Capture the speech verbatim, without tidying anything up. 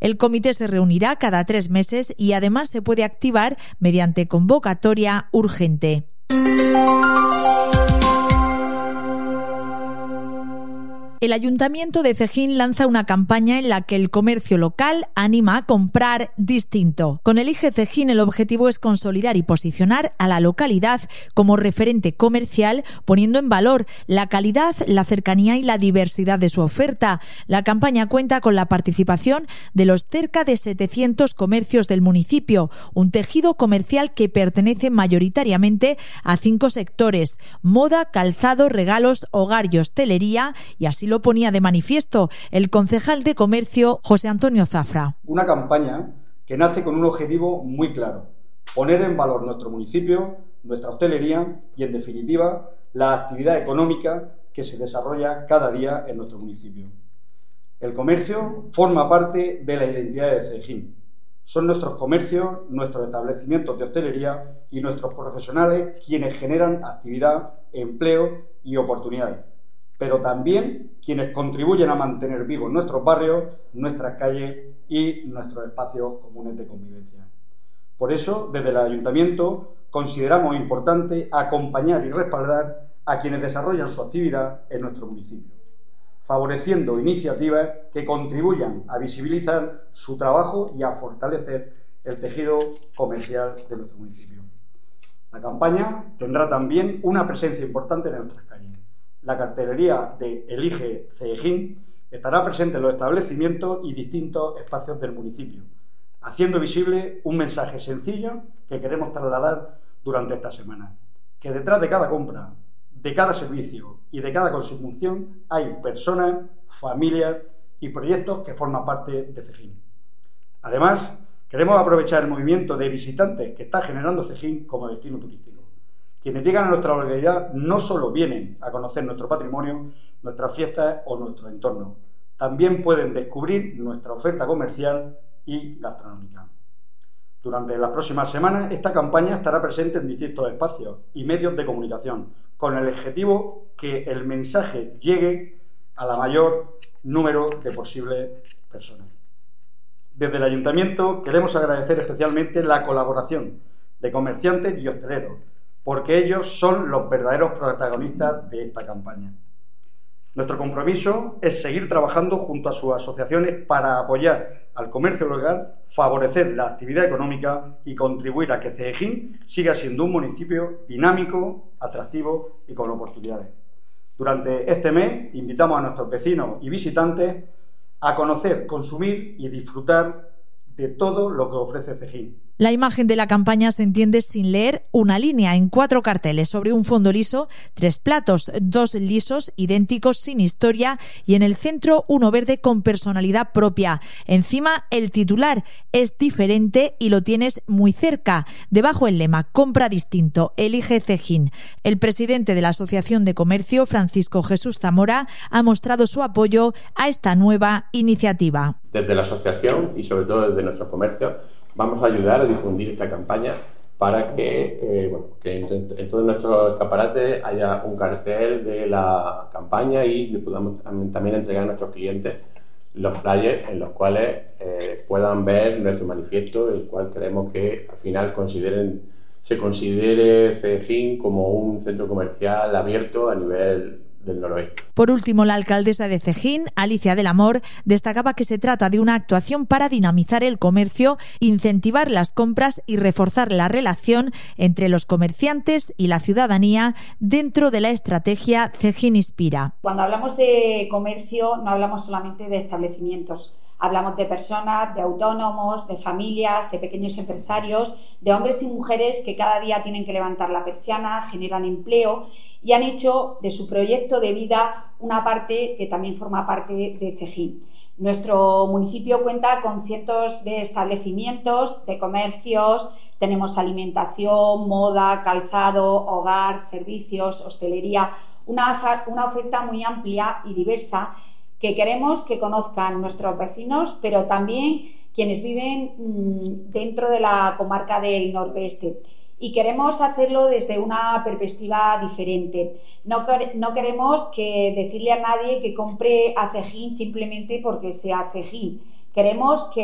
El comité se reunirá cada tres meses y además se puede activar mediante convocatoria urgente. El Ayuntamiento de Cejín lanza una campaña en la que el comercio local anima a comprar distinto. Con Elige Cejín el objetivo es consolidar y posicionar a la localidad como referente comercial, poniendo en valor la calidad, la cercanía y la diversidad de su oferta. La campaña cuenta con la participación de los cerca de setecientos comercios del municipio, un tejido comercial que pertenece mayoritariamente a cinco sectores: moda, calzado, regalos, hogar y hostelería, y así lo ponía de manifiesto el concejal de Comercio, José Antonio Zafra. Una campaña que nace con un objetivo muy claro: poner en valor nuestro municipio, nuestra hostelería y, en definitiva, la actividad económica que se desarrolla cada día en nuestro municipio. El comercio forma parte de la identidad de Cejín. Son nuestros comercios, nuestros establecimientos de hostelería y nuestros profesionales quienes generan actividad, empleo y oportunidades, pero también quienes contribuyen a mantener vivos nuestros barrios, nuestras calles y nuestros espacios comunes de convivencia. Por eso, desde el Ayuntamiento, consideramos importante acompañar y respaldar a quienes desarrollan su actividad en nuestro municipio, favoreciendo iniciativas que contribuyan a visibilizar su trabajo y a fortalecer el tejido comercial de nuestro municipio. La campaña tendrá también una presencia importante en nuestras calles. La cartelería de Elige Cejín estará presente en los establecimientos y distintos espacios del municipio, haciendo visible un mensaje sencillo que queremos trasladar durante esta semana: que detrás de cada compra, de cada servicio y de cada consumición hay personas, familias y proyectos que forman parte de Cejín. Además, queremos aprovechar el movimiento de visitantes que está generando Cejín como destino turístico. Quienes llegan a nuestra localidad no solo vienen a conocer nuestro patrimonio, nuestras fiestas o nuestro entorno, también pueden descubrir nuestra oferta comercial y gastronómica. Durante las próximas semanas, esta campaña estará presente en distintos espacios y medios de comunicación, con el objetivo que el mensaje llegue a la mayor número de posibles personas. Desde el Ayuntamiento queremos agradecer especialmente la colaboración de comerciantes y hosteleros, porque ellos son los verdaderos protagonistas de esta campaña. Nuestro compromiso es seguir trabajando junto a sus asociaciones para apoyar al comercio local, favorecer la actividad económica y contribuir a que Cejín siga siendo un municipio dinámico, atractivo y con oportunidades. Durante este mes invitamos a nuestros vecinos y visitantes a conocer, consumir y disfrutar de todo lo que ofrece Cejín. La imagen de la campaña se entiende sin leer una línea en cuatro carteles sobre un fondo liso, tres platos, dos lisos idénticos sin historia y en el centro uno verde con personalidad propia. Encima el titular: es diferente y lo tienes muy cerca. Debajo el lema: compra distinto, elige Cejín. El presidente de la Asociación de Comercio, Francisco Jesús Zamora, ha mostrado su apoyo a esta nueva iniciativa. Desde la asociación y sobre todo desde nuestros comercios vamos a ayudar a difundir esta campaña para que, eh, bueno, que en, en todos nuestros escaparates haya un cartel de la campaña y le podamos también entregar a nuestros clientes los flyers en los cuales eh, puedan ver nuestro manifiesto, el cual queremos que al final consideren, se considere Cejín como un centro comercial abierto a nivel del noroeste. Por último, la alcaldesa de Cejín, Alicia del Amor, destacaba que se trata de una actuación para dinamizar el comercio, incentivar las compras y reforzar la relación entre los comerciantes y la ciudadanía dentro de la estrategia Cejín Inspira. Cuando hablamos de comercio no hablamos solamente de establecimientos. Hablamos de personas, de autónomos, de familias, de pequeños empresarios, de hombres y mujeres que cada día tienen que levantar la persiana, generan empleo y han hecho de su proyecto de vida una parte que también forma parte de Cejín. Nuestro municipio cuenta con cientos de establecimientos, de comercios, tenemos alimentación, moda, calzado, hogar, servicios, hostelería, una, una oferta muy amplia y diversa que queremos que conozcan nuestros vecinos, pero también quienes viven mmm, dentro de la comarca del noroeste. Y queremos hacerlo desde una perspectiva diferente. No, no queremos que decirle a nadie que compre a Cejín simplemente porque sea Cejín. Queremos que